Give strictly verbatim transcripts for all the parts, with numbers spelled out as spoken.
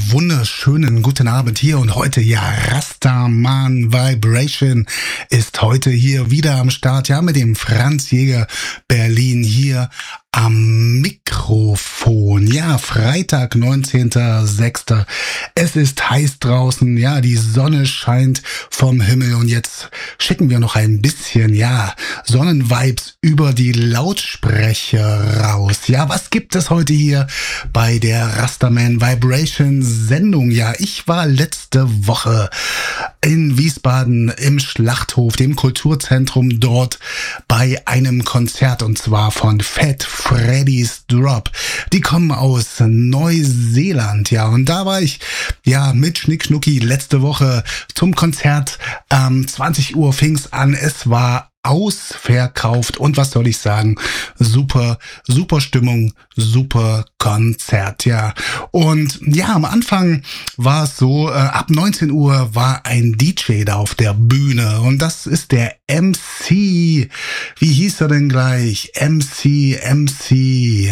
wunderschönen guten Abend hier und heute, ja, Rastaman Vibration ist heute hier wieder am Start, ja, mit dem Franz Jäger Berlin hier am Mikrofon. Ja, Freitag, neunzehnter sechster Es ist heiß draußen, ja, die Sonne scheint vom Himmel und jetzt schicken wir noch ein bisschen, ja, Sonnenvibes über die Lautsprecher raus. Ja, was gibt es heute hier bei der Rastaman Vibration Sendung? Ja, ich war letzte Woche in Wiesbaden im Schlachthof, dem Kulturzentrum dort bei einem Konzert und zwar von Fat Freddy's Drop. Die kommen aus Neuseeland, ja, und da war ich, ja, mit Schnick Schnucki letzte Woche zum Konzert. Ähm, zwanzig Uhr fing's an, es war ausverkauft und was soll ich sagen, super, super Stimmung, super Konzert, ja. Und ja, am Anfang war es so, äh, ab neunzehn Uhr war ein D J da auf der Bühne und das ist der M C. Wie hieß er denn gleich? M C, M C...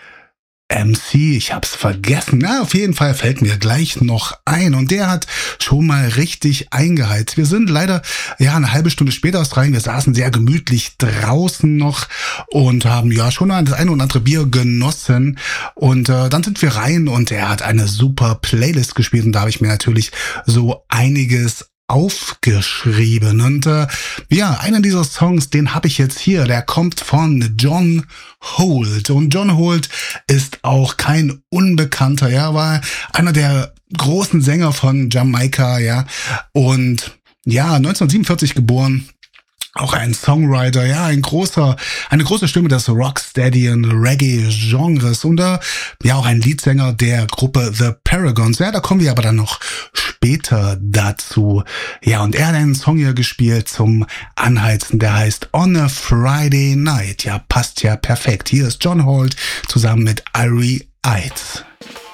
M C, ich hab's vergessen. Na, auf jeden Fall fällt mir gleich noch ein. Und der hat schon mal richtig eingeheizt. Wir sind leider, ja, eine halbe Stunde später aus rein. Wir saßen sehr gemütlich draußen noch und haben, ja, schon das eine oder andere Bier genossen. Und äh, dann sind wir rein und er hat eine super Playlist gespielt. Und da habe ich mir natürlich so einiges aufgeschrieben und äh, ja, einer dieser Songs, den habe ich jetzt hier, der kommt von John Holt und John Holt ist auch kein Unbekannter, ja, war einer der großen Sänger von Jamaika, ja, und ja, neunzehnhundertsiebenundvierzig geboren. Auch ein Songwriter, ja, ein großer, eine große Stimme des Rocksteady- Reggae-Genres und äh, ja auch ein Leadsänger der Gruppe The Paragons. Ja, da kommen wir aber dann noch später dazu. Ja, und er hat einen Song hier gespielt zum Anheizen, der heißt On a Friday Night. Ja, passt ja perfekt. Hier ist John Holt zusammen mit Irie Eitz.